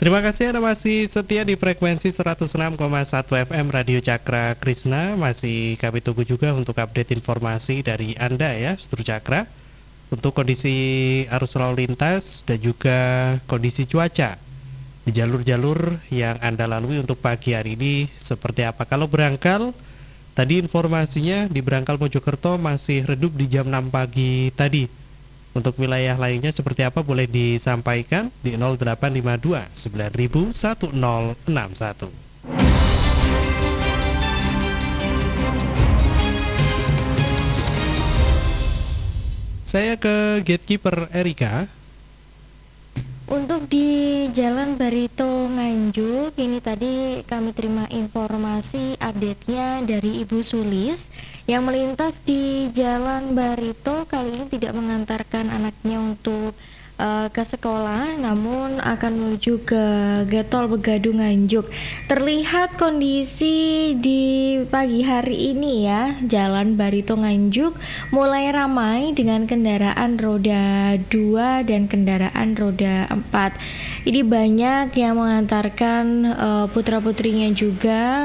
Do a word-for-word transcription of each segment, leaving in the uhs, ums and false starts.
Terima kasih Anda masih setia di frekuensi seratus enam koma satu F M Radio Cakra Krishna. Masih kami tunggu juga untuk update informasi dari Anda ya, Seluruh Cakra, untuk kondisi arus lalu lintas dan juga kondisi cuaca di jalur-jalur yang Anda lalui untuk pagi hari ini seperti apa. Kalau berangkal, tadi informasinya di Berangkal Mojokerto masih redup di jam enam pagi tadi. Untuk wilayah lainnya seperti apa boleh disampaikan di nol delapan lima dua sembilan nol nol satu nol enam satu. Saya ke gatekeeper Erika. Untuk di Jalan Barito Nganjuk, ini tadi kami terima informasi update-nya dari Ibu Sulis yang melintas di Jalan Barito kali ini tidak mengantarkan anaknya untuk uh, ke sekolah, namun akan menuju ke Getol Begadung Nganjuk. Terlihat kondisi di pagi hari ini ya, Jalan Barito Nganjuk mulai ramai dengan kendaraan roda dua dan kendaraan roda empat. Ini banyak yang mengantarkan uh, putra-putrinya juga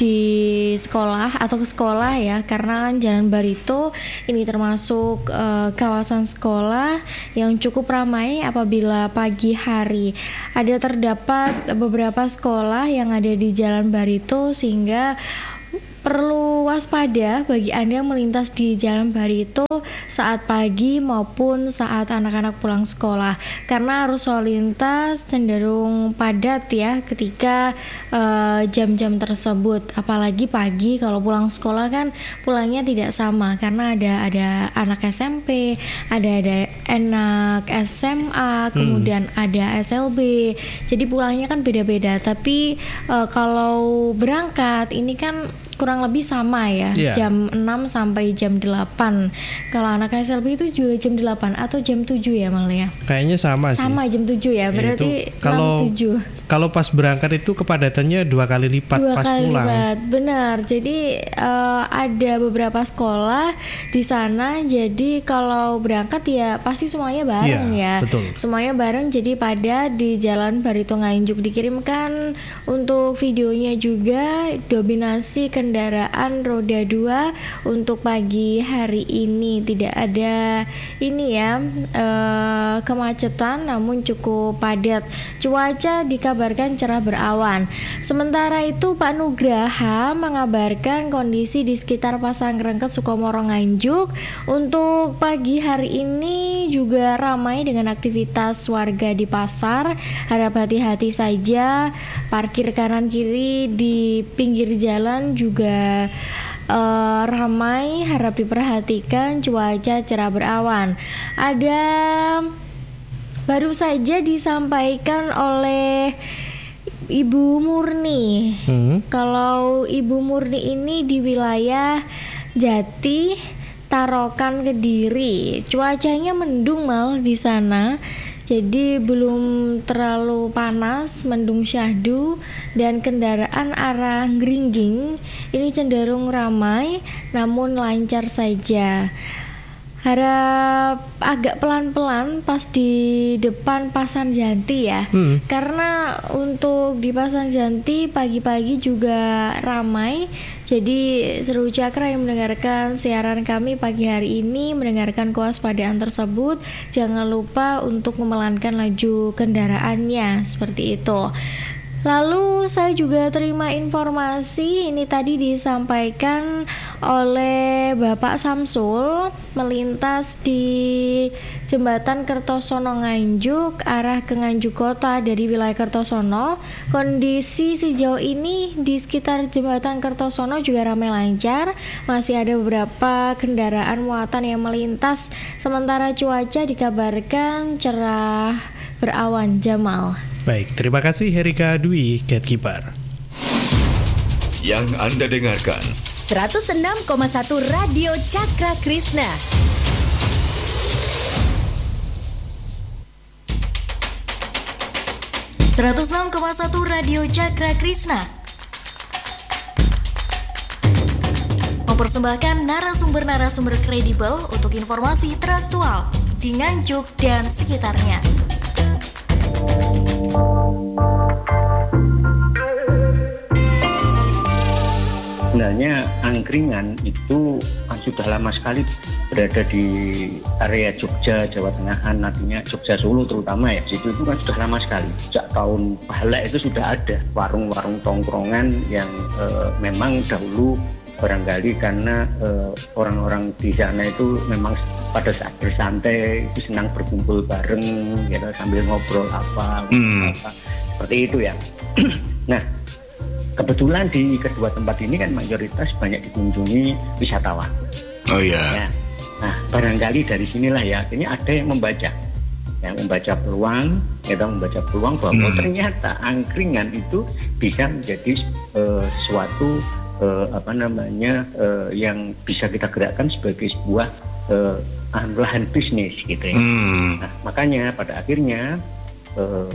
di sekolah atau ke sekolah ya, karena Jalan Barito ini termasuk uh, kawasan sekolah yang cukup ramai apabila pagi hari. Ada terdapat beberapa sekolah yang ada di Jalan Barito sehingga perlu waspada bagi Anda yang melintas di Jalan Barito saat pagi maupun saat anak-anak pulang sekolah, karena arus lalu lintas cenderung padat ya ketika uh, jam-jam tersebut. Apalagi pagi kalau pulang sekolah kan pulangnya tidak sama, karena ada ada anak S M P, ada ada anak S M A, kemudian hmm. ada S L B. Jadi pulangnya kan beda-beda. Tapi uh, kalau berangkat ini kan kurang lebih sama ya, yeah. jam enam sampai jam delapan. Kalau anak S L B itu juga jam delapan atau jam tujuh ya malah ya? Kayaknya sama sih. Sama jam tujuh ya, berarti ya, kalau enam, tujuh. Kalau pas berangkat itu kepadatannya dua kali lipat dua pas kali pulang. Lipat. Benar. Jadi uh, ada beberapa sekolah di sana. Jadi kalau berangkat ya pasti semuanya bareng yeah, ya. Betul. Semuanya bareng. Jadi pada di Jalan Barito Nganjuk dikirimkan untuk videonya juga dominasi kendaraan roda dua untuk pagi hari ini. Tidak ada ini ya uh, kemacetan, namun cukup padat. Cuaca dikabarkan cerah berawan. Sementara itu Pak Nugraha mengabarkan kondisi di sekitar Pasangrengket Sukomoro Nganjuk untuk pagi hari ini juga ramai dengan aktivitas warga di pasar. Harap hati-hati saja, parkir kanan kiri di pinggir jalan juga Uh, ramai, harap diperhatikan, cuaca cerah berawan. Ada baru saja disampaikan oleh Ibu Murni. Hmm. Kalau Ibu Murni ini di wilayah Jati, Tarokan, Kediri. Cuacanya mendung mal di sana. Jadi belum terlalu panas, mendung syahdu, dan kendaraan arah Gringging ini cenderung ramai namun lancar saja. Harap agak pelan-pelan pas di depan Pasanjanti ya, hmm. karena untuk di Pasanjanti pagi-pagi juga ramai. Jadi Seluruh Cakra yang mendengarkan siaran kami pagi hari ini, mendengarkan kewaspadaan tersebut, jangan lupa untuk memelankan laju kendaraannya, seperti itu. Lalu saya juga terima informasi ini tadi disampaikan oleh Bapak Samsul melintas di Jembatan Kertosono Nganjuk arah ke Nganjuk Kota dari wilayah Kertosono. Kondisi sejauh ini di sekitar Jembatan Kertosono juga ramai lancar, masih ada beberapa kendaraan muatan yang melintas, sementara cuaca dikabarkan cerah berawan. Jamal. Baik, terima kasih Herika Dwi, Gatekeeper. Yang Anda dengarkan seratus enam koma satu Radio Cakra Krishna. seratus enam koma satu Radio Cakra Krishna mempersembahkan narasumber-narasumber kredibel untuk informasi teraktual di Nganjuk dan sekitarnya. angkringan itu kan sudah lama sekali berada di area Jogja, Jawa Tengahan, artinya Jogja Solo terutama ya. Situ itu kan sudah lama sekali. Sejak tahun bala itu sudah ada warung-warung tongkrongan yang uh, memang dahulu barangkali karena uh, orang-orang di sana itu memang pada saat bersantai itu senang berkumpul bareng ya sambil ngobrol apa, hmm. apa seperti itu ya. Nah, kebetulan di kedua tempat ini kan mayoritas banyak dikunjungi wisatawan. Oh iya. Ya. Nah, barangkali dari sinilah ya akhirnya ada yang membaca, yang membaca peluang, ya membaca peluang bahwa hmm. ternyata angkringan itu bisa menjadi uh, suatu uh, apa namanya uh, yang bisa kita gerakkan sebagai sebuah uh, lahan bisnis gitu ya. Hmm. Nah, makanya pada akhirnya uh,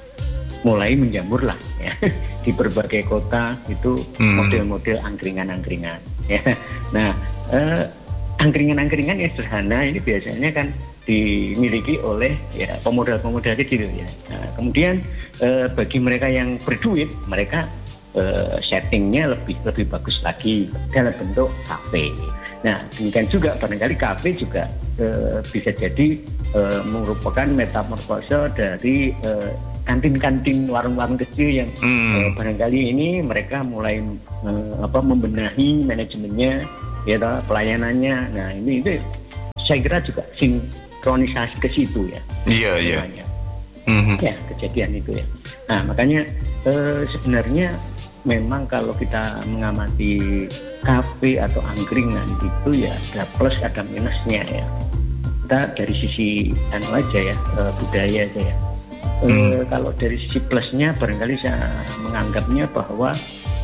mulai menjamurlah ya di berbagai kota itu hmm. model-model angkringan-angkringan ya. Nah, uh, angkringan-angkringan yang sederhana ini biasanya kan dimiliki oleh ya pemodal-pemodal kecil ya. Nah, kemudian uh, bagi mereka yang berduit, mereka uh, settingnya lebih lebih bagus lagi dalam bentuk kafe. Nah, demikian juga barangkali kafe juga uh, bisa jadi uh, merupakan metamorfose dari uh, kantin-kantin warung-warung kecil yang hmm. uh, barangkali ini mereka mulai uh, apa membenahi manajemennya, ya pelayanannya. Nah, ini itu saya kira juga sinkronisasi ke situ ya. Iya, iya. Mm-hmm. Ya, kejadian itu ya. Nah, makanya uh, sebenarnya memang kalau kita mengamati kafe atau angkringan itu ya ada plus ada minusnya ya. Kita dari sisi anu aja ya, uh, budaya aja ya. Hmm. E, kalau dari sisi plusnya barangkali saya menganggapnya bahwa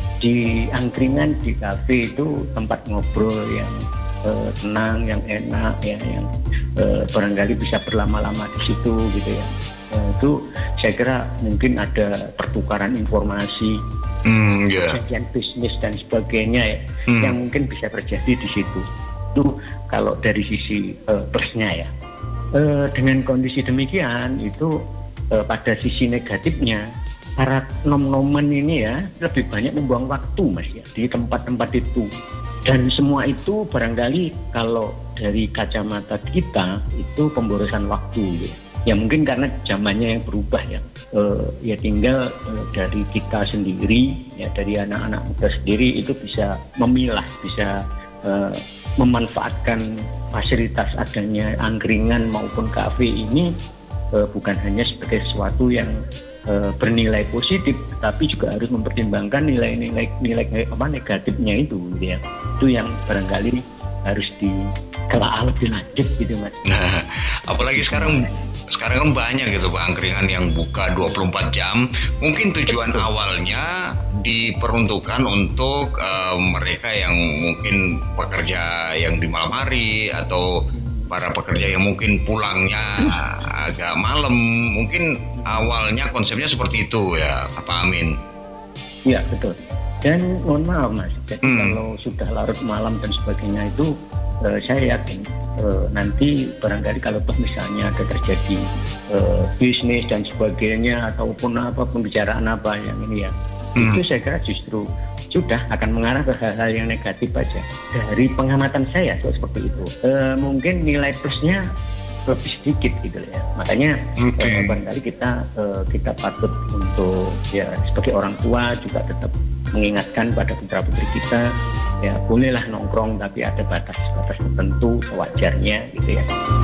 di angkringan, di kafe itu tempat ngobrol yang e, tenang, yang enak ya, yang e, barangkali bisa berlama-lama di situ gitu ya. E, itu saya kira mungkin ada pertukaran informasi, hmm, yeah. kajian bisnis dan sebagainya ya, hmm. yang mungkin bisa terjadi di situ. Itu kalau dari sisi e, plusnya ya. E, dengan kondisi demikian itu Uh, pada sisi negatifnya para nom-nomen ini ya lebih banyak membuang waktu mas ya di tempat-tempat itu, dan semua itu barangkali kalau dari kacamata kita itu pemborosan waktu ya, ya mungkin karena zamannya yang berubah ya, uh, ya tinggal uh, dari kita sendiri ya, dari anak-anak muda sendiri itu bisa memilah, bisa uh, memanfaatkan fasilitas adanya angkringan maupun kafe ini Uh, bukan hanya sebagai sesuatu yang uh, bernilai positif, tapi juga harus mempertimbangkan nilai-nilai nilai apa negatifnya itu, gitu ya. Itu yang barangkali harus ditelaah lebih lanjut gitu mas. Nah, apalagi sekarang sekarang kan banyak gitu Pak angkringan yang buka dua puluh empat jam. Mungkin tujuan awalnya diperuntukkan untuk uh, mereka yang mungkin pekerja yang di malam hari atau para pekerja yang mungkin pulangnya agak malam, mungkin awalnya konsepnya seperti itu ya, Pak Amin. Iya betul. Dan mohon maaf mas, jadi hmm. kalau sudah larut malam dan sebagainya itu, eh, saya yakin eh, nanti barangkali kalau misalnya ada terjadi eh, bisnis dan sebagainya ataupun apa pembicaraan apa yang ini ya, hmm. itu saya kira justru sudah akan mengarah ke hal-hal yang negatif aja. Dari pengamatan saya so, seperti itu. E, mungkin nilai plusnya lebih sedikit gitu ya. Makanya okay. e, barangkali kita e, kita patut untuk ya sebagai orang tua juga tetap mengingatkan pada putra-putri kita ya bolehlah nongkrong tapi ada batas-batas tertentu sewajarnya gitu ya.